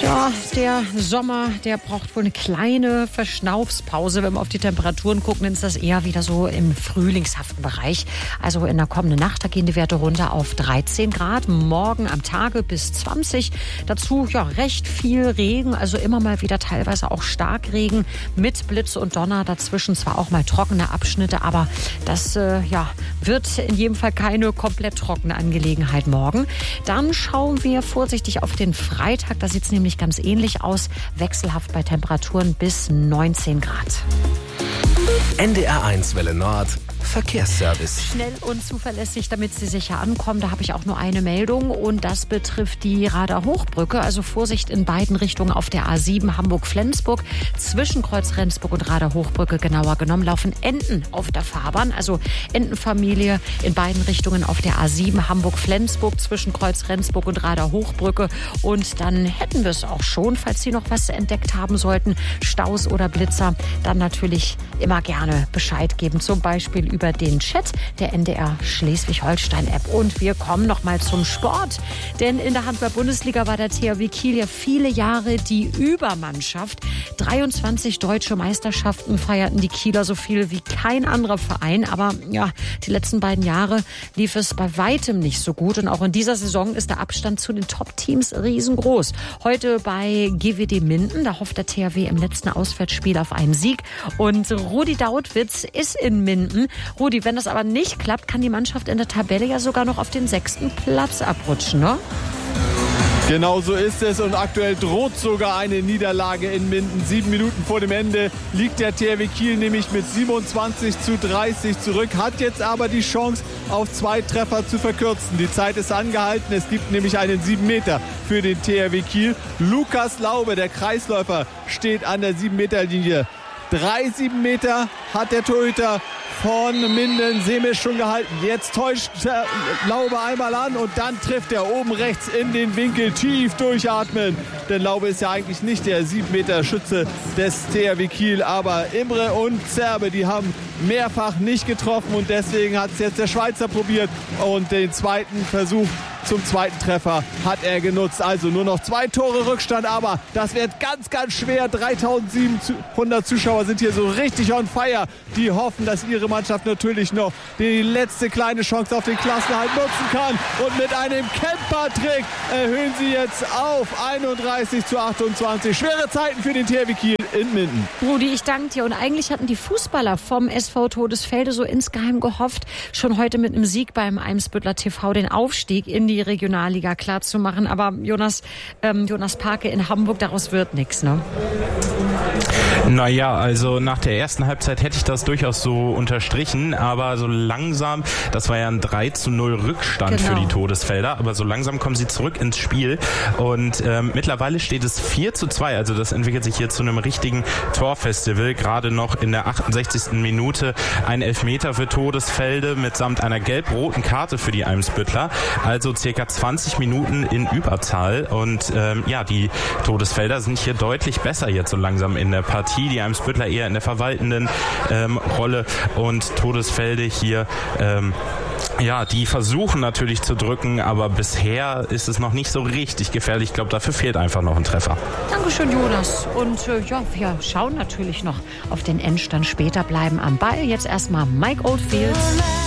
Ja, der Sommer, der braucht wohl eine kleine Verschnaufspause. Wenn wir auf die Temperaturen gucken, dann ist das eher wieder so im frühlingshaften Bereich. Also in der kommenden Nacht, da gehen die Werte runter auf 13 Grad. Morgen am Tage bis 20. Dazu ja recht viel Regen, also immer mal wieder teilweise auch Starkregen mit Blitz und Donner. Dazwischen zwar auch mal trockene Abschnitte, aber das wird in jedem Fall keine komplett trockene Angelegenheit morgen. Dann schauen wir vorsichtig auf den Freitag. Da sieht es nämlich ganz ähnlich aus. Wechselhaft bei Temperaturen bis 19 Grad. NDR1 Welle Nord. Verkehrsservice. Schnell und zuverlässig, damit Sie sicher ankommen. Da habe ich auch nur eine Meldung und das betrifft die Rader Hochbrücke. Also Vorsicht in beiden Richtungen auf der A7 Hamburg-Flensburg. Zwischen Kreuz Rendsburg und Rader Hochbrücke genauer genommen laufen Enten auf der Fahrbahn. Also Entenfamilie in beiden Richtungen auf der A7 Hamburg-Flensburg zwischen Kreuz Rendsburg und Rader Hochbrücke. Und dann hätten wir es auch schon, falls Sie noch was entdeckt haben sollten, Staus oder Blitzer, dann natürlich immer gerne Bescheid geben. Zum Beispiel über den Chat der NDR Schleswig-Holstein-App. Und wir kommen noch mal zum Sport. Denn in der Handball-Bundesliga war der THW Kiel ja viele Jahre die Übermannschaft. 23 deutsche Meisterschaften feierten die Kieler so viel wie kein anderer Verein. Aber ja, die letzten beiden Jahre lief es bei weitem nicht so gut. Und auch in dieser Saison ist der Abstand zu den Top-Teams riesengroß. Heute bei GWD Minden, da hofft der THW im letzten Auswärtsspiel auf einen Sieg. Und Rudi Dautwitz ist in Minden. Rudi, wenn das aber nicht klappt, kann die Mannschaft in der Tabelle ja sogar noch auf den 6. Platz abrutschen, ne? Genau so ist es und aktuell droht sogar eine Niederlage in Minden. 7 Minuten vor dem Ende liegt der THW Kiel nämlich mit 27:30 zurück, hat jetzt aber die Chance, auf 2 Treffer zu verkürzen. Die Zeit ist angehalten, es gibt nämlich einen 7 Meter für den THW Kiel. Lukas Laube, der Kreisläufer, steht an der 7-Meter-Linie. 3 7 Meter hat der Torhüter von Minden Semisch schon gehalten. Jetzt täuscht Laube einmal an und dann trifft er oben rechts in den Winkel. Tief durchatmen, denn Laube ist ja eigentlich nicht der 7-Meter-Schütze des THW Kiel, aber Imre und Zerbe, die haben mehrfach nicht getroffen und deswegen hat es jetzt der Schweizer probiert und den zweiten Versuch zum zweiten Treffer hat er genutzt. Also nur noch 2 Tore Rückstand, aber das wird ganz, ganz schwer. 3700 Zuschauer sind hier so richtig on fire. Die hoffen, dass ihre Mannschaft natürlich noch die letzte kleine Chance auf den Klassenerhalt nutzen kann. Und mit einem Camper-Trick erhöhen sie jetzt auf 31:28. Schwere Zeiten für den THW Kiel in Minden. Rudi, ich danke dir. Und eigentlich hatten die Fußballer vom SV Todesfelde so insgeheim gehofft, schon heute mit einem Sieg beim Eimsbüttler TV den Aufstieg in die Regionalliga klar zu machen. Aber Jonas Parke in Hamburg, daraus wird nichts, ne? Naja, also nach der ersten Halbzeit hätte ich das durchaus so unterstrichen, aber so langsam, das war ja ein 3:0 Rückstand für die Todesfelder, aber so langsam kommen sie zurück ins Spiel und mittlerweile steht es 4:2, also das entwickelt sich hier zu einem richtigen Torfestival, gerade noch in der 68. Minute ein Elfmeter für Todesfelde mitsamt einer gelb-roten Karte für die Eimsbüttler, also circa 20 Minuten in Überzahl und die Todesfelder sind hier deutlich besser jetzt so langsam in der Partie. Die Eimsbüttler eher in der verwaltenden Rolle und Todesfelde hier, die versuchen natürlich zu drücken, aber bisher ist es noch nicht so richtig gefährlich. Ich glaube, dafür fehlt einfach noch ein Treffer. Dankeschön, Jonas. Und wir schauen natürlich noch auf den Endstand später, bleiben am Ball. Jetzt erstmal Mike Oldfield.